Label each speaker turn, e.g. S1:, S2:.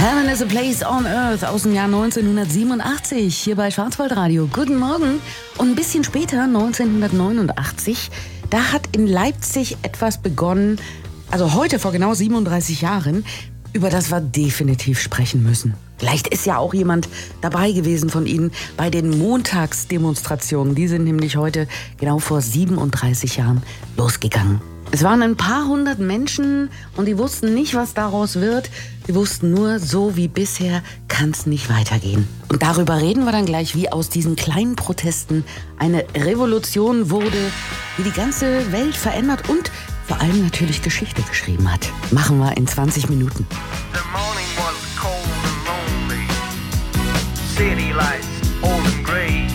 S1: Heaven is a Place on Earth aus dem Jahr 1987 hier bei Schwarzwaldradio. Guten Morgen. Und ein bisschen später, 1989, da hat in Leipzig etwas begonnen, also heute vor genau 37 Jahren, über das wir definitiv sprechen müssen. Vielleicht ist ja auch jemand dabei gewesen von Ihnen bei den Montagsdemonstrationen. Die sind nämlich heute genau vor 37 Jahren losgegangen. Es waren ein paar hundert Menschen und die wussten nicht, was daraus wird. Die wussten nur, so wie bisher kann es nicht weitergehen. Und darüber reden wir dann gleich, wie aus diesen kleinen Protesten eine Revolution wurde, die die ganze Welt verändert und vor allem natürlich Geschichte geschrieben hat. Machen wir in 20 Minuten.
S2: The morning was cold and lonely. City lights old and gray.